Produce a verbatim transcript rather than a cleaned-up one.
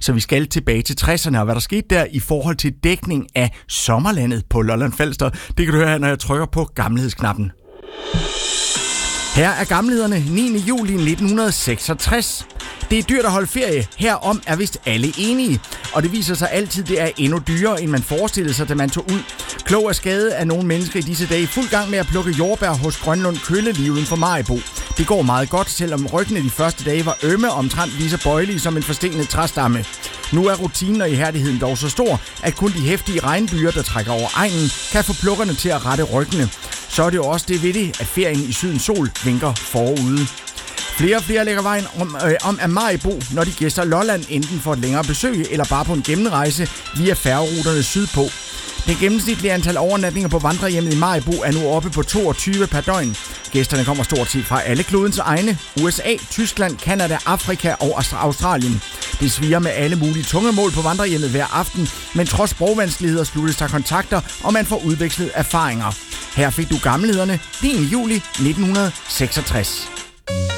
Så vi skal tilbage til tresserne, og hvad der skete der i forhold til dækning af sommerlandet på Lolland Falster, det kan du høre, når jeg trykker på gammelhedsknappen. Her er gammelhederne niende juli nitten seksogtres. Det er dyrt at holde ferie. Herom er vist alle enige. Og det viser sig altid, det er endnu dyrere, end man forestillede sig, da man tog ud. Klog af skade er nogle mennesker i disse dage i fuld gang med at plukke jordbær hos Grønlund Kølle lige uden for Maribo. Det går meget godt, selvom ryggene de første dage var ømme og omtrent lige så bøjelige som en forstenet træstamme. Nu er rutinen og ihærdigheden dog så stor, at kun de heftige regnbyer, der trækker over egnen, kan få plukkerne til at rette ryggene. Så er det jo også det ved det, at ferien i sydens sol vinker forude. Flere og flere lægger vejen om, øh, om af Maribo, når de gæster Lolland, enten for et længere besøg eller bare på en gennemrejse via færgeruterne sydpå. Det gennemsnitlige antal overnatninger på vandrehjemmet i Maribo er nu oppe på toogtyve per døgn. Gæsterne kommer stort set fra alle klodens egne: U S A, Tyskland, Canada, Afrika og Australien. Det sviger med alle mulige tunge mål på vandrehjemmet hver aften, men trods sprogvanskeligheder sluttes der kontakter, og man får udvekslet erfaringer. Her fik du gammelhederne niende juli nitten seksogtres.